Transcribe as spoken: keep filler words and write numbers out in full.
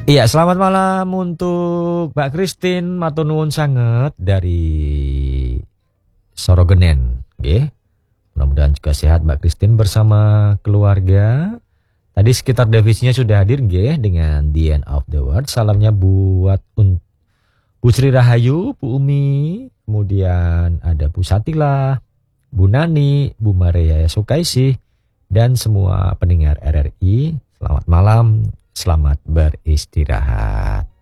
Iya, selamat malam untuk Mbak Christine, matur nuwun sangat dari Sorogenen, nggih. Mudah-mudahan juga sehat Mbak Christine bersama keluarga. Tadi sekitar devisinya sudah hadir nggih dengan The End of the World. Salamnya buat un- Bu Sri Rahayu, Bu Umi, kemudian ada Bu Satila, Bu Nani, Bu Maria Sukaisi, dan semua pendengar R R I. Selamat malam, selamat beristirahat.